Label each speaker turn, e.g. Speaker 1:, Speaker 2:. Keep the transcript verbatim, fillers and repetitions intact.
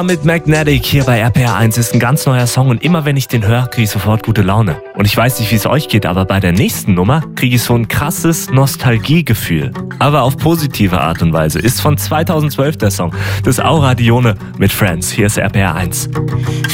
Speaker 1: Mit Magnetic hier bei R P R eins ist ein ganz neuer Song und immer wenn ich den höre, kriege ich sofort gute Laune. Und ich weiß nicht, wie es euch geht, aber bei der nächsten Nummer kriege ich so ein krasses Nostalgiegefühl. Aber auf positive Art und Weise. Ist von zweitausendzwölf der Song. Das Aura Dione mit Friends. Hier ist R P R eins.